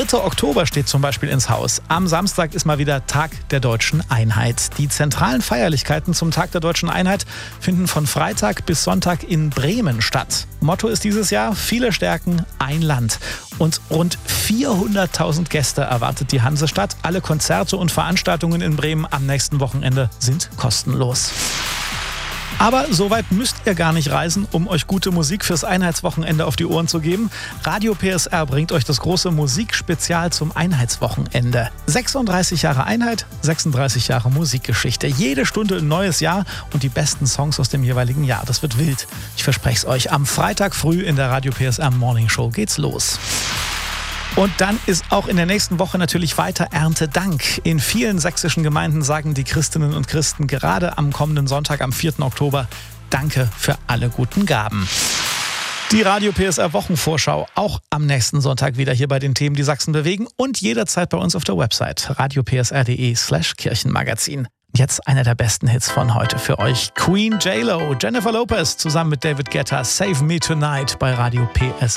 3. Oktober steht zum Beispiel ins Haus. Am Samstag ist mal wieder Tag der Deutschen Einheit. Die zentralen Feierlichkeiten zum Tag der Deutschen Einheit finden von Freitag bis Sonntag in Bremen statt. Motto ist dieses Jahr: viele Stärken, ein Land. Und rund 400.000 Gäste erwartet die Hansestadt. Alle Konzerte und Veranstaltungen in Bremen am nächsten Wochenende sind kostenlos. Aber so weit müsst ihr gar nicht reisen, um euch gute Musik fürs Einheitswochenende auf die Ohren zu geben. Radio PSR bringt euch das große Musikspezial zum Einheitswochenende. 36 Jahre Einheit, 36 Jahre Musikgeschichte. Jede Stunde ein neues Jahr und die besten Songs aus dem jeweiligen Jahr. Das wird wild. Ich verspreche es euch. Am Freitag früh in der Radio PSR Morning Show geht's los. Und dann ist auch in der nächsten Woche natürlich weiter Erntedank. In vielen sächsischen Gemeinden sagen die Christinnen und Christen gerade am kommenden Sonntag, am 4. Oktober, Danke für alle guten Gaben. Die Radio PSR Wochenvorschau auch am nächsten Sonntag wieder hier bei den Themen, die Sachsen bewegen und jederzeit bei uns auf der Website radiopsr.de/Kirchenmagazin. Jetzt einer der besten Hits von heute für euch. Queen J-Lo, Jennifer Lopez zusammen mit David Guetta, Save Me Tonight bei Radio PSR.